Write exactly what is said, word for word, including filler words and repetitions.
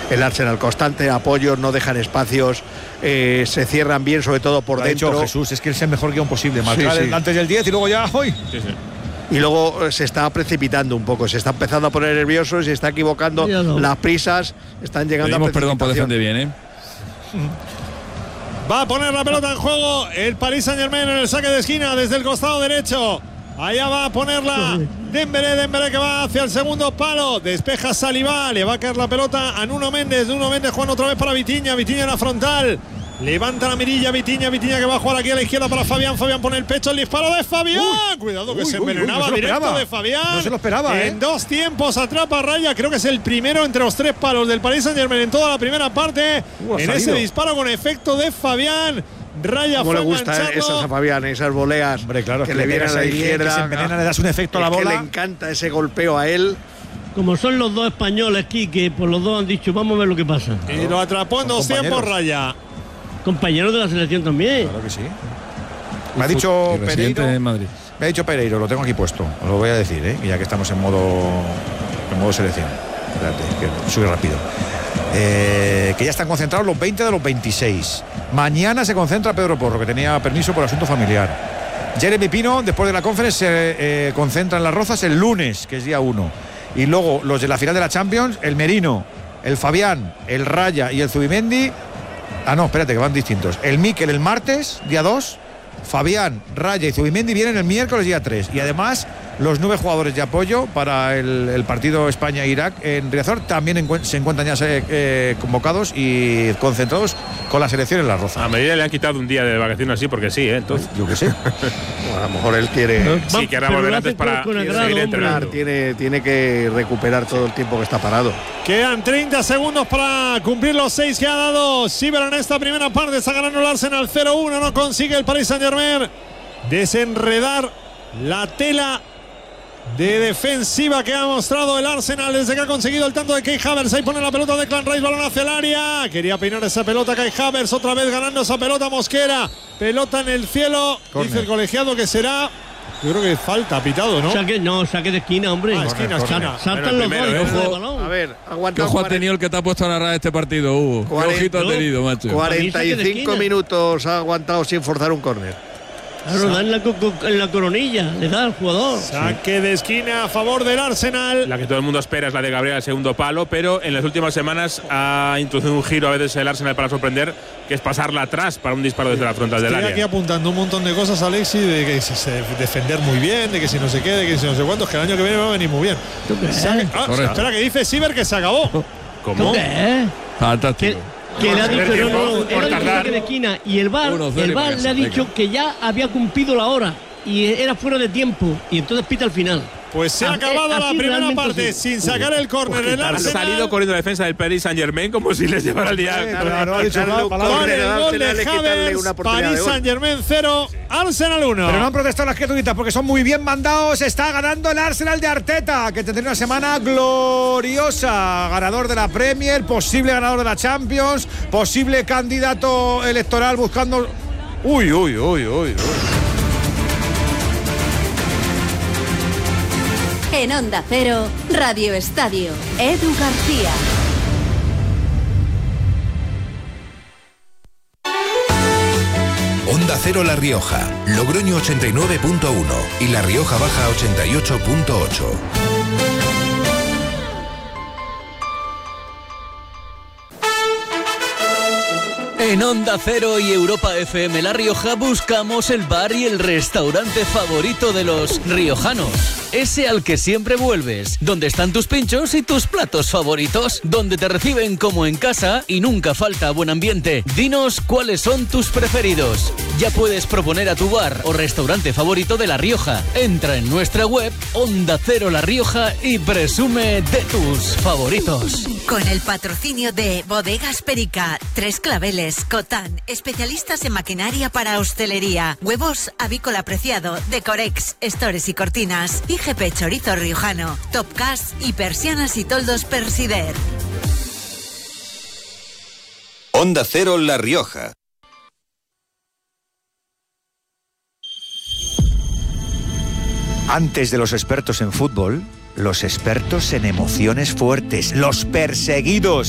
el Arsenal, constante apoyo, no dejan espacios, eh, se cierran bien, sobre todo por Lo dentro. ha dicho Jesús, es que es el mejor guión posible, marcar Sí, sí. antes del diez y luego ya hoy. Sí, sí. Y luego eh, se está precipitando un poco, se está empezando a poner nervioso, se está equivocando, Míralo. las prisas están llegando Pedimos a perdón por precipitación. defender bien, ¿eh? Va a poner la pelota en juego el Paris Saint-Germain en el saque de esquina desde el costado derecho. Allá va a ponerla Dembélé, Dembélé que va hacia el segundo palo. Despeja Saliba, le va a caer la pelota a Nuno Méndez. Nuno Méndez juega otra vez para Vitinha, Vitinha en la frontal. Levanta la mirilla Vitinha, Vitinha que va a jugar aquí a la izquierda para Fabián. Fabián pone el pecho, el disparo de Fabián. Uy, cuidado que uy, se uy, envenenaba uy, no se lo directo esperaba. de Fabián. No se lo esperaba, ¿eh? En dos tiempos atrapa a raya. Creo que es el primero entre los tres palos del Paris Saint-Germain en toda la primera parte. Uh, ha en salido. ese disparo con efecto de Fabián. Raya Cómo fue le gustan engancharlo. esas a Fabián, esas voleas. Hombre, claro, que es le vienen a la pegas ahí, izquierda. que se envenena, le das un efecto a la Es que bola. le encanta ese golpeo a él. Como son los dos españoles aquí, que por los dos han dicho, vamos a ver lo que pasa. Y lo atrapó en dos tiempos Raya. Compañeros de la selección también. Claro que sí. Me ha dicho Y residente Pereiro. en Madrid. Me ha dicho Pereiro, lo tengo aquí puesto. Lo voy a decir, ¿eh? Ya que estamos en modo, en modo selección. Espérate, que sube rápido. Eh, que ya están concentrados los veinte de los veintiséis. Mañana se concentra Pedro Porro, que tenía permiso por asunto familiar. Jeremy Pino, después de la conferencia, se eh, concentra en Las Rozas el lunes, que es día uno. Y luego los de la final de la Champions, el Merino, el Fabián, el Raya y el Zubimendi. Ah, no, espérate, que van distintos. El Mikel el martes, día dos. Fabián, Raya y Zubimendi vienen el miércoles, día tres. Y además, los nueve jugadores de apoyo para el, el partido España-Irak en Riazor también encu- se encuentran ya eh, convocados y concentrados con la selección en Las Rozas. A medida le han quitado un día de vacaciones así, porque sí, ¿eh? Entonces, Yo qué sé. Bueno, a lo mejor él quiere, sí, que ahora volver antes para con agrado, seguir hombre. entrenando. tiene, tiene que recuperar todo el tiempo que está parado. Quedan treinta segundos para cumplir los seis que ha dado Sibera en esta primera parte. Está ganando el Arsenal cero uno. No consigue el Paris Saint-Germain desenredar la tela de defensiva que ha mostrado el Arsenal desde que ha conseguido el tanto de Kai Havertz. Ahí pone la pelota de Declan Rice, balón hacia el área. Quería peinar esa pelota Kai Havertz, otra vez ganando esa pelota Mosquera. Pelota en el cielo. Corner. Dice el colegiado que será. Yo creo que falta, pitado, ¿no? Saque, no, saque de esquina, hombre. Ah, esquina, esquina. Saltan Bueno, los el primero, dos. ¿eh? y cogen el Ojo. balón. A ver, ¿Qué aguanta ojo ha tenido el que te ha puesto a narrar este partido, Hugo? ¿Qué cuarenta- ojito ha tenido, macho? cuarenta y cinco minutos ha aguantado sin forzar un córner. Claro, da en la, co- co- en la coronilla, le da al jugador. Saque de esquina a favor del Arsenal. La que todo el mundo espera es la de Gabriel al segundo palo, pero en las últimas semanas ha introducido un giro a veces el Arsenal para sorprender, que es pasarla atrás para un disparo desde la frontal del Estoy área. aquí apuntando un montón de cosas, Alexi, de que se, se defender muy bien, de que si no se quede, de que si no sé cuántos, que el año que viene va a venir muy bien. ¿Tú qué? Saque- ah, Correcto. espera, que dice Siber que se acabó. ¿Tú ¿Cómo? qué? Fantástico. Que le ha dicho, no, tiempo, no, no, por él ha dicho tardar. saque de esquina y el VAR, uno cero el y VAR para le ha casa, dicho venga. que ya había cumplido la hora y era fuera de tiempo y entonces pita al final. Pues se ha Ah, acabado eh, la así primera realmente parte sí. sin sacar el córner. El Han Arsenal salido corriendo la defensa del Paris Saint-Germain como si les llevara el día. Claro, ha dicho Darle nada, un palabra. con córner el al gol de Arsenal y quitarle Havertz. una oportunidad Paris de gol. Saint-Germain cero, Arsenal uno. Pero no han protestado las criaturitas porque son muy bien mandados. Está ganando el Arsenal de Arteta, que tendrá una semana gloriosa. Ganador de la Premier, posible ganador de la Champions, posible candidato electoral buscando. Uy, uy, uy, uy, uy. En Onda Cero, Radio Estadio, Edu García. Onda Cero La Rioja, Logroño ochenta y nueve punto uno y La Rioja Baja ochenta y ocho punto ocho. En Onda Cero y Europa F M La Rioja buscamos el bar y el restaurante favorito de los riojanos. Ese al que siempre vuelves, donde están tus pinchos y tus platos favoritos, donde te reciben como en casa y nunca falta buen ambiente. Dinos cuáles son tus preferidos. Ya puedes proponer a tu bar o restaurante favorito de La Rioja. Entra en nuestra web Onda Cero La Rioja y presume de tus favoritos. Con el patrocinio de Bodegas Perica, Tres Claveles, Cotán, especialistas en maquinaria para hostelería, huevos avícola preciado, Decorex, Stores y Cortinas, I G P Chorizo Riojano, Topcas y Persianas y Toldos Persider. Onda Cero La Rioja. Antes de los expertos en fútbol, los expertos en emociones fuertes, los perseguidos.